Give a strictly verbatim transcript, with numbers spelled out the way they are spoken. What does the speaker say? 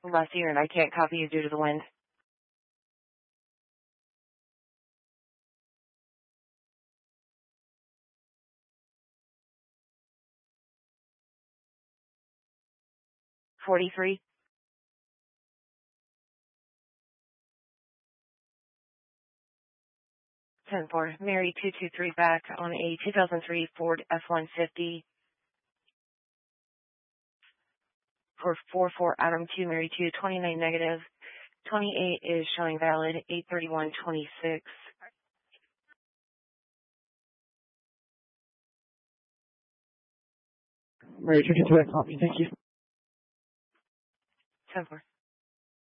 Last year, and I can't copy you due to the wind. forty-three. ten four. Mary two two three back on a two thousand three Ford F one fifty. For four four Adam two, Mary two, twenty-nine negative. twenty-eight is showing valid, eight thirty-one twenty-six. Mary two two three, copy, thank you. ten four.